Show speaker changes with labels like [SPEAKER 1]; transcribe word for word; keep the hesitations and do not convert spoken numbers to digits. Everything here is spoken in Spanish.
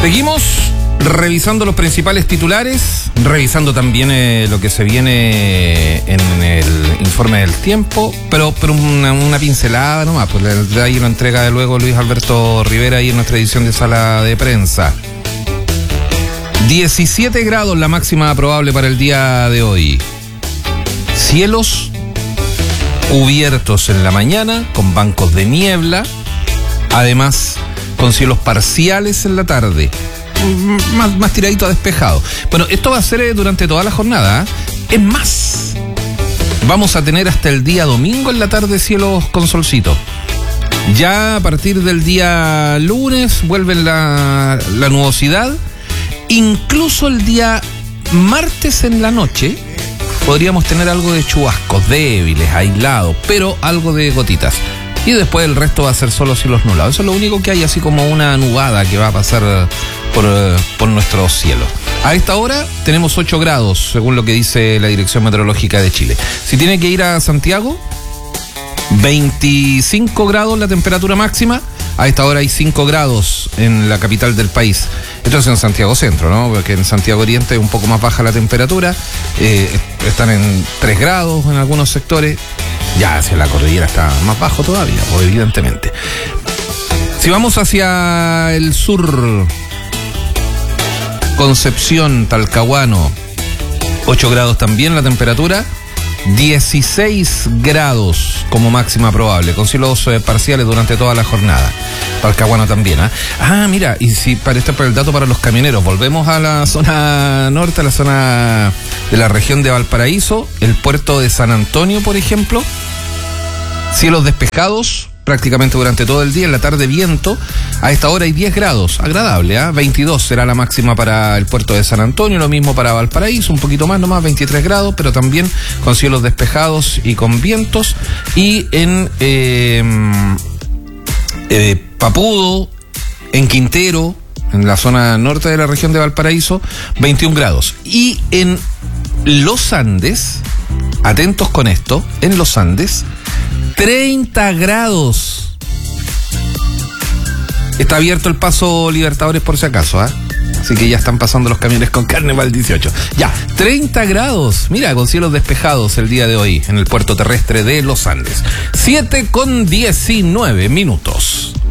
[SPEAKER 1] Seguimos revisando los principales titulares, revisando también eh, lo que se viene en el informe del tiempo, pero, pero una, una pincelada nomás, pues de ahí lo entrega de luego Luis Alberto Rivera ahí en nuestra edición de sala de prensa. diecisiete grados la máxima probable para el día de hoy. Cielos cubiertos en la mañana con bancos de niebla, además con cielos parciales en la tarde. Más, más tiradito a despejado. Bueno, esto va a ser durante toda la jornada, ¿eh? Es más, vamos a tener hasta el día domingo en la tarde cielos con solcito. Ya a partir del día lunes vuelve la, la nubosidad. Incluso el día martes en la noche podríamos tener algo de chubascos débiles, aislados, pero algo de gotitas. Y después el resto va a ser solo cielos nublados. Eso es lo único que hay, así como una nubada que va a pasar por, por nuestro cielo. A esta hora tenemos ocho grados, según lo que dice la Dirección Meteorológica de Chile. Si tiene que ir a Santiago, veinticinco grados la temperatura máxima. A esta hora hay cinco grados en la capital del país. Esto es en Santiago Centro, ¿no? Porque en Santiago Oriente es un poco más baja la temperatura. Eh, están en tres grados en algunos sectores. Ya hacia la cordillera está más bajo todavía, pues, evidentemente. Si vamos hacia el sur, Concepción, Talcahuano, ocho grados también la temperatura. dieciséis grados como máxima probable, con cielos eh, parciales durante toda la jornada. Talcahuano también, ¿eh? Ah, mira, y si para este para el dato para los camioneros, volvemos a la zona norte, a la zona de la región de Valparaíso, el puerto de San Antonio, por ejemplo, cielos despejados prácticamente durante todo el día, en la tarde viento. A esta hora hay diez grados, agradable, ¿eh? veintidós será la máxima para el puerto de San Antonio, lo mismo para Valparaíso, un poquito más nomás, veintitrés grados, pero también con cielos despejados y con vientos. Y en eh, eh, Papudo, en Quintero, en la zona norte de la región de Valparaíso, veintiún grados. Y en los Andes, atentos con esto, en los Andes, treinta grados. Está abierto el paso Libertadores por si acaso, ¿eh? Así que ya están pasando los camiones con carne para el dieciocho. Ya, treinta grados. Mira, con cielos despejados el día de hoy en el puerto terrestre de los Andes. siete con diecinueve minutos.